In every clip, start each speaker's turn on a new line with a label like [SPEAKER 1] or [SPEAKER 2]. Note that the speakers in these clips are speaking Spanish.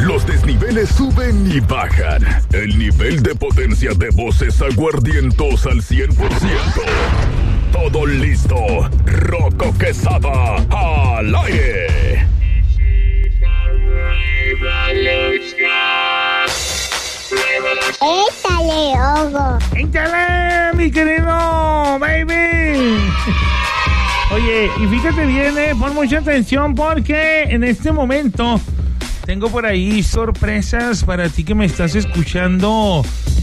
[SPEAKER 1] Los desniveles suben y bajan. El nivel de potencia de voces aguardientos al 100%. Todo listo. Rocco Quesada al aire.
[SPEAKER 2] ¡Échale, ojo!
[SPEAKER 3] ¡Échale, mi querido baby! Oye, y fíjate bien, pon mucha atención porque en este momento tengo por ahí sorpresas para ti que me estás escuchando.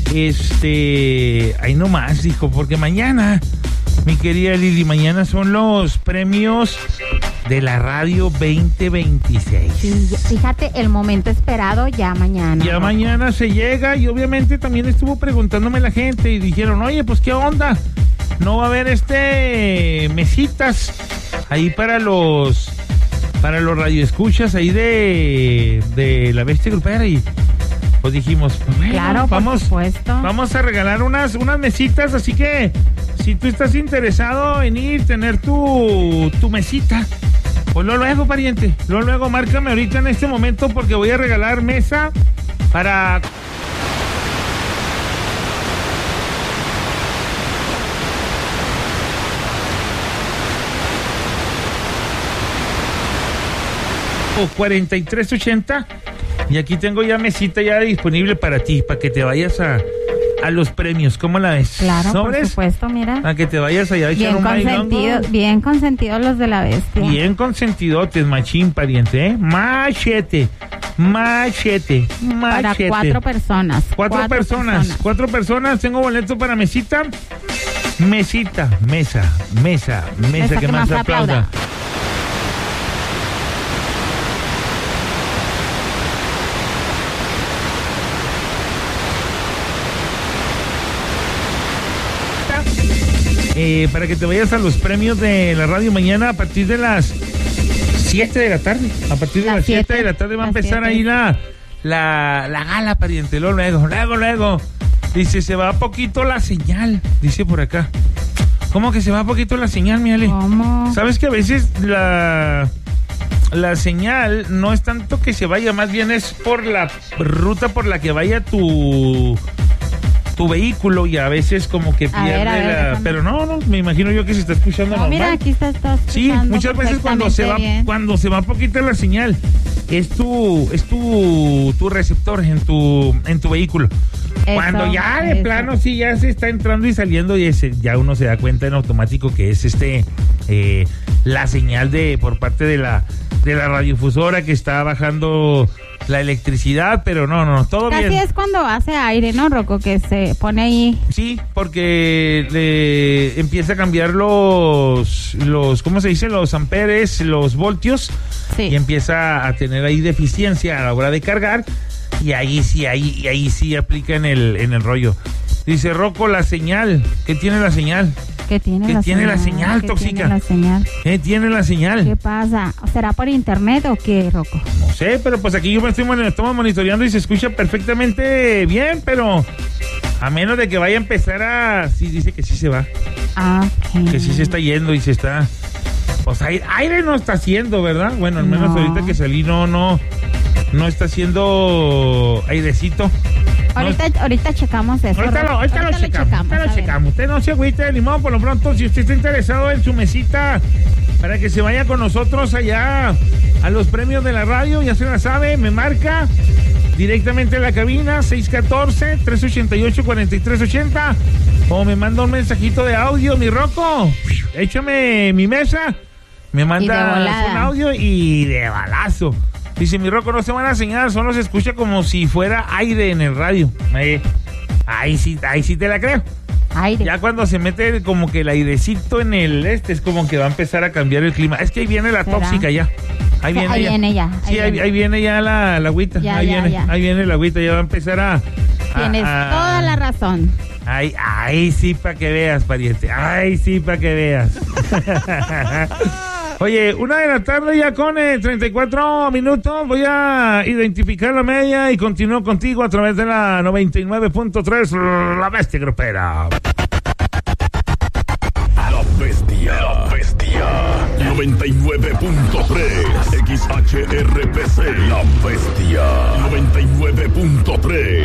[SPEAKER 3] Ahí nomás, hijo, porque mañana, mi querida Lili, mañana son los premios de la radio 2026.
[SPEAKER 4] Sí, fíjate, el momento esperado ya mañana.
[SPEAKER 3] Ya mañana se llega y obviamente también estuvo preguntándome la gente y dijeron, oye, pues, ¿qué onda? No va a haber mesitas ahí para los radioescuchas ahí de la Bestia Grupera y pues dijimos, bueno,
[SPEAKER 4] claro, por supuesto.
[SPEAKER 3] Vamos a regalar unas mesitas, así que si tú estás interesado en tener tu mesita, pues luego, pariente, luego márcame ahorita en este momento porque voy a regalar mesa para... o 4380 y aquí tengo ya mesita ya disponible para ti, para que te vayas a los premios. ¿Cómo la ves?
[SPEAKER 4] Claro, ¿sobres? Por supuesto, mira.
[SPEAKER 3] A que te vayas allá a echar un
[SPEAKER 4] bailongo. Bien consentidos los de la Bestia.
[SPEAKER 3] Bien consentidotes, machín, pariente, Machete.
[SPEAKER 4] Para 4 personas.
[SPEAKER 3] 4 personas. Tengo boleto para mesita. Mesa que más aplauda. Para que te vayas a los premios de la radio mañana a partir de las 7 de la tarde. A partir de las 7 de la tarde va a empezar ahí la gala, pariente. Luego. Dice, se va poquito la señal. Dice por acá. ¿Cómo que se va poquito la señal, mi Ale?
[SPEAKER 4] ¿Cómo?
[SPEAKER 3] ¿Sabes que a veces la señal no es tanto que se vaya, más bien es por la ruta por la que vaya tu vehículo y a veces como que pierde pero no, me imagino yo que se está escuchando normal.
[SPEAKER 4] Mira, aquí está escuchando.
[SPEAKER 3] Sí, muchas veces cuando se va poquito la señal es tu receptor en tu vehículo. Cuando ya de plano sí ya se está entrando y saliendo y ya uno se da cuenta en automático que es la señal por parte de la radiodifusora que está bajando la electricidad, pero no, todo bien.
[SPEAKER 4] Casi es cuando hace aire, ¿no, Rocco? Que se pone ahí.
[SPEAKER 3] Sí, porque le empieza a cambiar los ¿cómo se dice? Los amperes, los voltios. Sí. Y empieza a tener ahí deficiencia a la hora de cargar. Y ahí sí aplica en el rollo. Dice Rocco, la señal. ¿Qué tiene la señal?
[SPEAKER 4] ¿Qué tiene la señal,
[SPEAKER 3] tóxica?
[SPEAKER 4] ¿Qué tiene la señal? ¿Qué pasa? ¿Será por internet o qué, Rocco?
[SPEAKER 3] No sé, pero pues aquí yo estamos monitoreando y se escucha perfectamente bien, pero a menos de que vaya a empezar sí, dice que sí se va.
[SPEAKER 4] Okay.
[SPEAKER 3] Que sí se está yendo y se está... Pues aire no está haciendo, ¿verdad? Bueno, al menos ahorita que salí no está haciendo airecito.
[SPEAKER 4] Ahorita checamos eso.
[SPEAKER 3] Ahorita lo checamos. Usted no se agüite, ni modo, por lo pronto, si usted está interesado en su mesita para que se vaya con nosotros allá a los premios de la radio, ya se la sabe, me marca directamente a la cabina 614-388-4380 o me manda un mensajito de audio, mi Rocco, échame mi mesa, me manda un audio y de balazo. Dice, mi Rocco, no se van a señalar, solo se escucha como si fuera aire en el radio. Ahí sí te la creo.
[SPEAKER 4] Aire.
[SPEAKER 3] Ya cuando se mete como que el airecito en es como que va a empezar a cambiar el clima. Es que ahí viene la tóxica ya. Ahí viene ya. Sí, ahí viene ya la agüita. Ahí viene la agüita, ya va a empezar
[SPEAKER 4] Tienes toda la razón.
[SPEAKER 3] Ahí sí para que veas, pariente. Ahí sí para que veas. Oye, 1 de la tarde ya con 34 minutos. Voy a identificar la media y continúo contigo a través de la 99.3, La Bestia Grupera.
[SPEAKER 1] La Bestia. 99.3 XHRPC. La Bestia. 3.